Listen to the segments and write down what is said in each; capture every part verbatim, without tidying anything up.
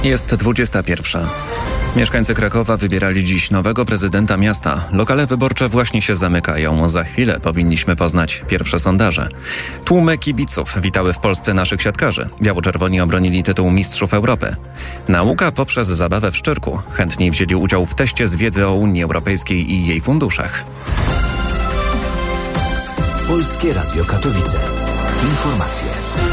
Jest dwudziesta pierwsza. Mieszkańcy Krakowa wybierali dziś nowego prezydenta miasta. Lokale wyborcze właśnie się zamykają. Za chwilę powinniśmy poznać pierwsze sondaże. Tłumy kibiców witały w Polsce naszych siatkarzy. Biało-czerwoni obronili tytuł Mistrzów Europy. Nauka poprzez zabawę w Szczyrku. Chętni wzięli udział w teście z wiedzy o Unii Europejskiej i jej funduszach. Polskie Radio Katowice. Informacje.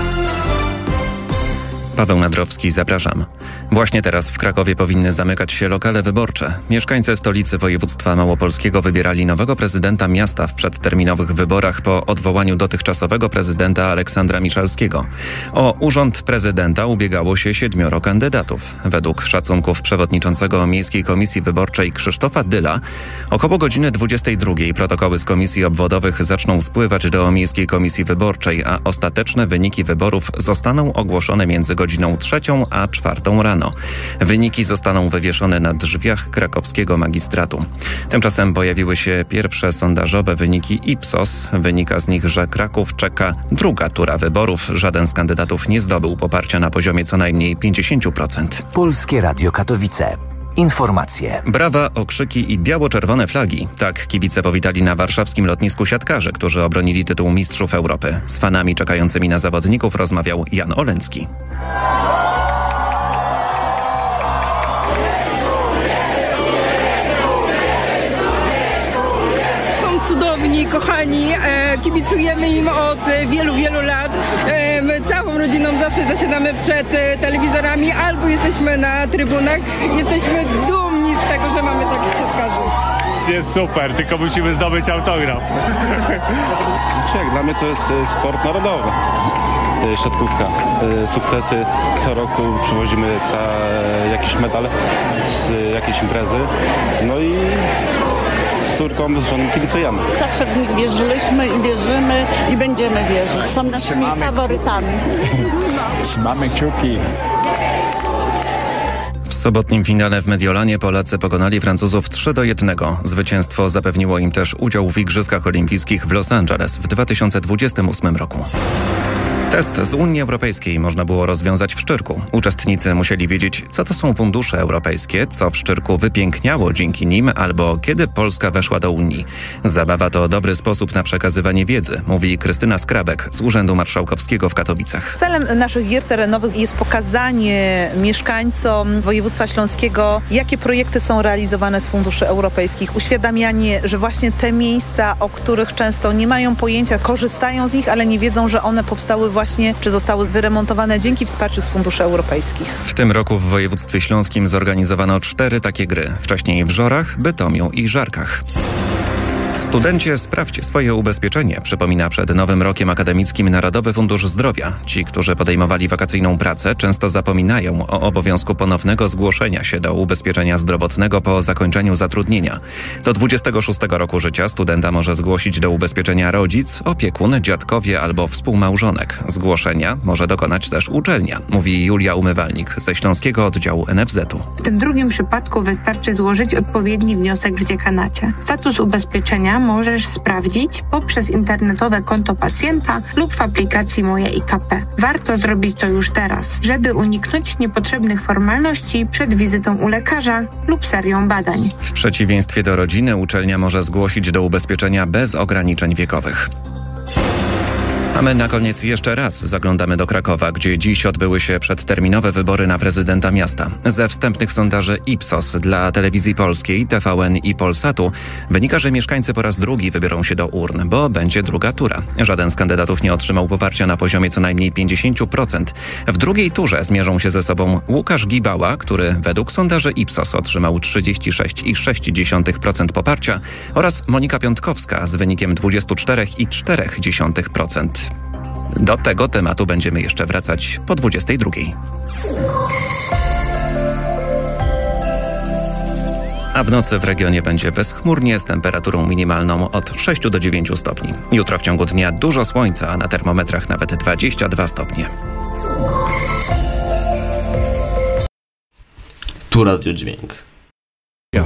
Paweł Nadrowski, zapraszam. Właśnie teraz w Krakowie powinny zamykać się lokale wyborcze. Mieszkańcy stolicy województwa małopolskiego wybierali nowego prezydenta miasta w przedterminowych wyborach po odwołaniu dotychczasowego prezydenta Aleksandra Miszalskiego. O urząd prezydenta ubiegało się siedmioro kandydatów. Według szacunków przewodniczącego Miejskiej Komisji Wyborczej Krzysztofa Dyla około godziny dwudziestej drugiej protokoły z komisji obwodowych zaczną spływać do Miejskiej Komisji Wyborczej, a ostateczne wyniki wyborów zostaną ogłoszone między godziną trzecią a czwartą rano. Wyniki zostaną wywieszone na drzwiach krakowskiego magistratu. Tymczasem pojawiły się pierwsze sondażowe wyniki Ipsos. Wynika z nich, że Kraków czeka druga tura wyborów. Żaden z kandydatów nie zdobył poparcia na poziomie co najmniej pięćdziesiąt procent. Polskie Radio Katowice. Informacje. Brawa, okrzyki i biało-czerwone flagi. Tak kibice powitali na warszawskim lotnisku siatkarzy, którzy obronili tytuł Mistrzów Europy. Z fanami czekającymi na zawodników rozmawiał Jan Oleński. Cudowni, kochani, e, kibicujemy im od e, wielu, wielu lat. E, my całą rodziną zawsze zasiadamy przed e, telewizorami albo jesteśmy na trybunach. Jesteśmy dumni z tego, że mamy takich siatkarzy. Jest super, tylko musimy zdobyć autograf. Jak dla mnie to jest sport narodowy. Siatkówka. Sukcesy. Co roku przywozimy jakiś medal z jakiejś imprezy. No i z córką, z żoną kibicujemy. Zawsze w nich wierzyliśmy i wierzymy i będziemy wierzyć. Są naszymi Trzymamy faworytami. Trzymamy kciuki. W sobotnim finale w Mediolanie Polacy pokonali Francuzów trzy do jednego. Zwycięstwo zapewniło im też udział w Igrzyskach Olimpijskich w Los Angeles w dwa tysiące dwudziestym ósmym roku. Test z Unii Europejskiej można było rozwiązać w Szczyrku. Uczestnicy musieli wiedzieć, co to są fundusze europejskie, co w Szczyrku wypiękniało dzięki nim, albo kiedy Polska weszła do Unii. Zabawa to dobry sposób na przekazywanie wiedzy, mówi Krystyna Skrabek z Urzędu Marszałkowskiego w Katowicach. Celem naszych gier terenowych jest pokazanie mieszkańcom województwa śląskiego, jakie projekty są realizowane z funduszy europejskich. Uświadamianie, że właśnie te miejsca, o których często nie mają pojęcia, korzystają z nich, ale nie wiedzą, że one powstały właśnie, czy zostały wyremontowane dzięki wsparciu z funduszy europejskich. W tym roku w województwie śląskim zorganizowano cztery takie gry. Wcześniej w Żorach, Bytomiu i Żarkach. Studencie, sprawdźcie swoje ubezpieczenie, przypomina przed nowym rokiem akademickim Narodowy Fundusz Zdrowia. Ci, którzy podejmowali wakacyjną pracę, często zapominają o obowiązku ponownego zgłoszenia się do ubezpieczenia zdrowotnego po zakończeniu zatrudnienia. Do dwudziestego szóstego roku życia studenta może zgłosić do ubezpieczenia rodzic, opiekun, dziadkowie albo współmałżonek. Zgłoszenia może dokonać też uczelnia, mówi Julia Umywalnik ze Śląskiego Oddziału N F Z-u. W tym drugim przypadku wystarczy złożyć odpowiedni wniosek w dziekanacie. Status ubezpieczenia możesz sprawdzić poprzez internetowe konto pacjenta lub w aplikacji Moje I K P. Warto zrobić to już teraz, żeby uniknąć niepotrzebnych formalności przed wizytą u lekarza lub serią badań. W przeciwieństwie do rodziny, uczelnia może zgłosić do ubezpieczenia bez ograniczeń wiekowych. A my na koniec jeszcze raz zaglądamy do Krakowa, gdzie dziś odbyły się przedterminowe wybory na prezydenta miasta. Ze wstępnych sondaży Ipsos dla Telewizji Polskiej, T V N i Polsatu wynika, że mieszkańcy po raz drugi wybiorą się do urn, bo będzie druga tura. Żaden z kandydatów nie otrzymał poparcia na poziomie co najmniej pięćdziesiąt procent. W drugiej turze zmierzą się ze sobą Łukasz Gibała, który według sondaży Ipsos otrzymał trzydzieści sześć przecinek sześć procent poparcia, oraz Monika Piątkowska z wynikiem dwadzieścia cztery przecinek cztery procent. Do tego tematu będziemy jeszcze wracać po dwudziestej drugiej. A w nocy w regionie będzie bezchmurnie z temperaturą minimalną od sześciu do dziewięciu stopni. Jutro w ciągu dnia dużo słońca, a na termometrach nawet dwadzieścia dwa stopnie. Tu Radio Dźwięk. Ja.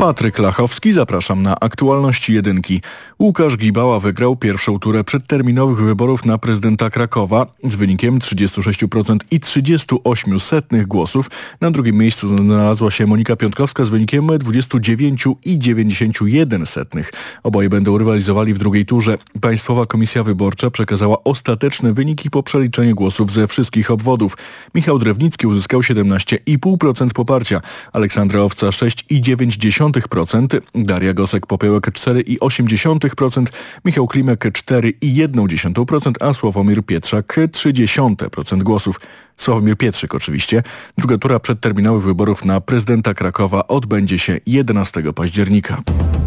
Patryk Lachowski, zapraszam na aktualności jedynki. Łukasz Gibała wygrał pierwszą turę przedterminowych wyborów na prezydenta Krakowa z wynikiem trzydzieści sześć procent i trzydzieści osiem setnych głosów. Na drugim miejscu znalazła się Monika Piątkowska z wynikiem dwadzieścia dziewięć i dziewięćdziesiąt jeden setnych. Oboje będą rywalizowali w drugiej turze. Państwowa Komisja Wyborcza przekazała ostateczne wyniki po przeliczeniu głosów ze wszystkich obwodów. Michał Drewnicki uzyskał siedemnaście i pół procent poparcia, Aleksandra Owca sześć i dziewięć dziesiątych procent, Daria Gosek-Popiołek cztery i osiem dziesiątych procent, Michał Klimek cztery i jedna dziesiąta procent, a Sławomir Pietrzak trzy dziesiąte procent głosów. Sławomir Pietrzyk oczywiście. Druga tura przedterminowych wyborów na prezydenta Krakowa odbędzie się jedenastego października.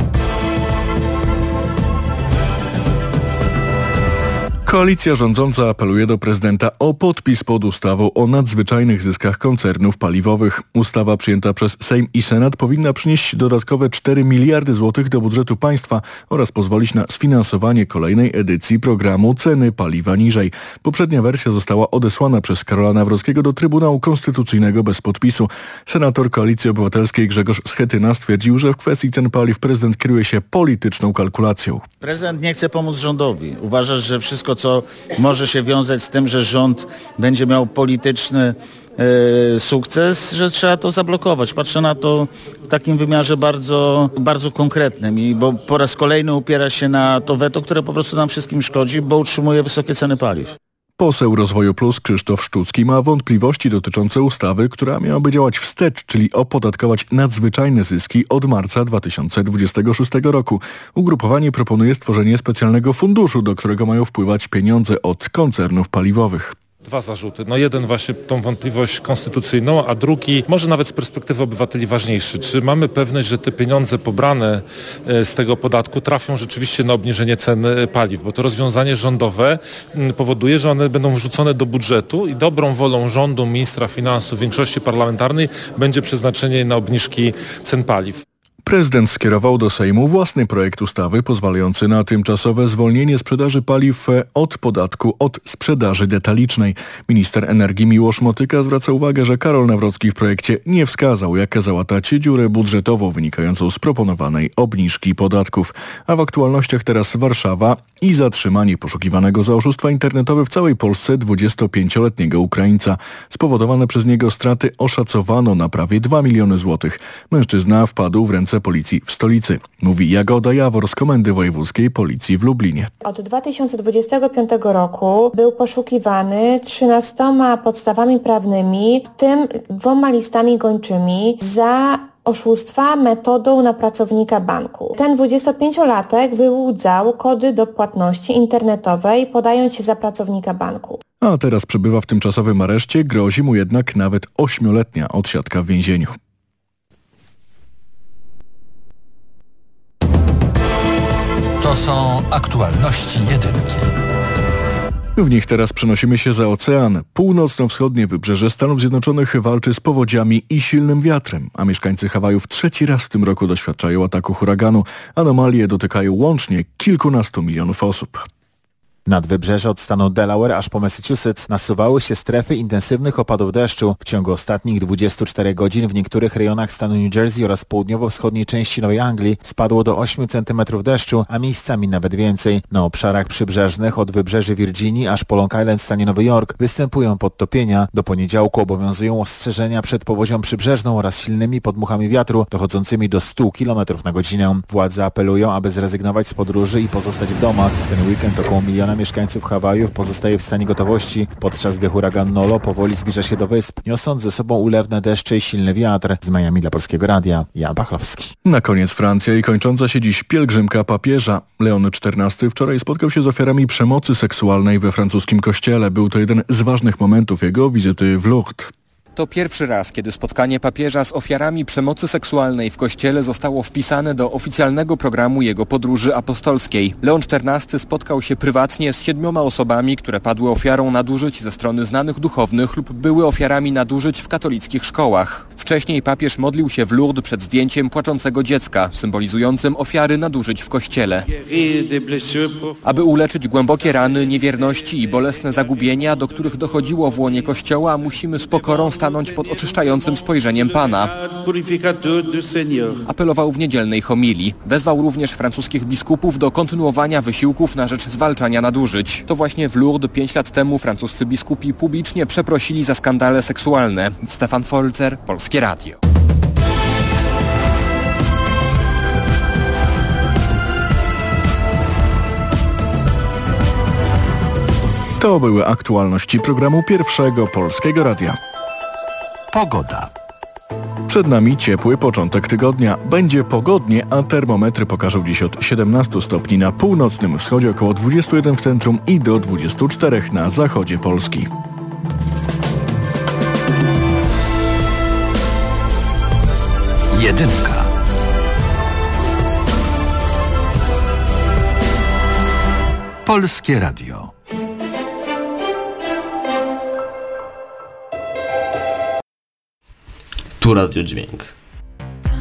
Koalicja rządząca apeluje do prezydenta o podpis pod ustawą o nadzwyczajnych zyskach koncernów paliwowych. Ustawa przyjęta przez Sejm i Senat powinna przynieść dodatkowe cztery miliardy złotych do budżetu państwa oraz pozwolić na sfinansowanie kolejnej edycji programu Ceny paliwa niżej. Poprzednia wersja została odesłana przez Karola Nawrockiego do Trybunału Konstytucyjnego bez podpisu. Senator Koalicji Obywatelskiej Grzegorz Schetyna stwierdził, że w kwestii cen paliw prezydent kieruje się polityczną kalkulacją. Prezydent nie chce pomóc rządowi. Uważa, że wszystko, co może się wiązać z tym, że rząd będzie miał polityczny e, sukces, że trzeba to zablokować. Patrzę na to w takim wymiarze bardzo, bardzo konkretnym, i bo po raz kolejny upiera się na to weto, które po prostu nam wszystkim szkodzi, bo utrzymuje wysokie ceny paliw. Poseł Rozwoju Plus Krzysztof Szczucki ma wątpliwości dotyczące ustawy, która miałaby działać wstecz, czyli opodatkować nadzwyczajne zyski od marca dwa tysiące dwudziestego szóstego roku. Ugrupowanie proponuje stworzenie specjalnego funduszu, do którego mają wpływać pieniądze od koncernów paliwowych. Dwa zarzuty. No jeden właśnie tą wątpliwość konstytucyjną, a drugi może nawet z perspektywy obywateli ważniejszy. Czy mamy pewność, że te pieniądze pobrane z tego podatku trafią rzeczywiście na obniżenie cen paliw? Bo to rozwiązanie rządowe powoduje, że one będą wrzucone do budżetu i dobrą wolą rządu, ministra finansów, większości parlamentarnej będzie przeznaczenie na obniżki cen paliw. Prezydent skierował do Sejmu własny projekt ustawy pozwalający na tymczasowe zwolnienie sprzedaży paliw od podatku od sprzedaży detalicznej. Minister energii Miłosz Motyka zwraca uwagę, że Karol Nawrocki w projekcie nie wskazał, jak załatać dziurę budżetową wynikającą z proponowanej obniżki podatków. A w aktualnościach teraz Warszawa i zatrzymanie poszukiwanego za oszustwa internetowe w całej Polsce dwudziestopięcioletniego Ukraińca. Spowodowane przez niego straty oszacowano na prawie dwa miliony złotych. Mężczyzna wpadł w ręce policji w stolicy, mówi Jagoda Jawor z Komendy Wojewódzkiej Policji w Lublinie. Od dwa tysiące dwudziestego piątego roku był poszukiwany trzynastoma podstawami prawnymi, w tym dwoma listami gończymi za oszustwa metodą na pracownika banku. Ten dwudziestopięciolatek wyłudzał kody do płatności internetowej, podając się za pracownika banku. A teraz przebywa w tymczasowym areszcie, grozi mu jednak nawet ośmioletnia odsiadka w więzieniu. To są aktualności jedynki. W nich teraz przenosimy się za ocean. Północno-wschodnie wybrzeże Stanów Zjednoczonych walczy z powodziami i silnym wiatrem, a mieszkańcy Hawajów trzeci raz w tym roku doświadczają ataku huraganu. Anomalie dotykają łącznie kilkunastu milionów osób. Nad wybrzeże od stanu Delaware aż po Massachusetts nasuwały się strefy intensywnych opadów deszczu. W ciągu ostatnich dwudziestu czterech godzin w niektórych rejonach stanu New Jersey oraz południowo-wschodniej części Nowej Anglii spadło do ośmiu centymetrów deszczu, a miejscami nawet więcej. Na obszarach przybrzeżnych od wybrzeży Virginii aż po Long Island w stanie Nowy Jork występują podtopienia. Do poniedziałku obowiązują ostrzeżenia przed powodzią przybrzeżną oraz silnymi podmuchami wiatru dochodzącymi do stu kilometrów na godzinę. Władze apelują, aby zrezygnować z podróży i pozostać w domach. Ten weekend około miliona mieszkańców Hawajów pozostaje w stanie gotowości, podczas gdy huragan Nolo powoli zbliża się do wysp, niosąc ze sobą ulewne deszcze i silny wiatr. Z Miami dla Polskiego Radia, Jan Pachlowski. Na koniec Francja i kończąca się dziś pielgrzymka papieża. Leon czternasty wczoraj spotkał się z ofiarami przemocy seksualnej we francuskim kościele. Był to jeden z ważnych momentów jego wizyty w Lourdes. To pierwszy raz, kiedy spotkanie papieża z ofiarami przemocy seksualnej w kościele zostało wpisane do oficjalnego programu jego podróży apostolskiej. Leon czternasty spotkał się prywatnie z siedmioma osobami, które padły ofiarą nadużyć ze strony znanych duchownych lub były ofiarami nadużyć w katolickich szkołach. Wcześniej papież modlił się w Lourdes przed zdjęciem płaczącego dziecka, symbolizującym ofiary nadużyć w kościele. Aby uleczyć głębokie rany, niewierności i bolesne zagubienia, do których dochodziło w łonie kościoła, musimy z pokorą stać stanąć pod oczyszczającym spojrzeniem Pana. Apelował w niedzielnej homilii. Wezwał również francuskich biskupów do kontynuowania wysiłków na rzecz zwalczania nadużyć. To właśnie w Lourdes pięć lat temu francuscy biskupi publicznie przeprosili za skandale seksualne. Stefan Folzer, Polskie Radio. To były aktualności programu Pierwszego Polskiego Radia. Pogoda. Przed nami ciepły początek tygodnia. Będzie pogodnie, a termometry pokażą dziś od siedemnastu stopni na północnym wschodzie, około dwudziestu jeden w centrum i do dwudziestu czterech na zachodzie Polski. Jedynka. Polskie Radio. Tu Radio Dźwięk.